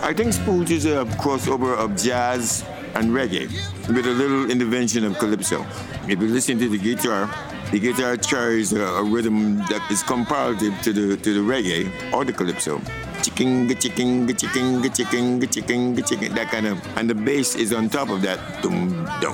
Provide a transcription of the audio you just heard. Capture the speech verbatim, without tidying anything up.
I think Spooge is a crossover of jazz and reggae with a little intervention of calypso. If you listen to the guitar, the guitar carries a, a rhythm that is comparative to the to the reggae or the calypso. Chicken, chicken, chicken, chicken, chicken, chicken, that kind of, and the bass is on top of that. Dum, dum,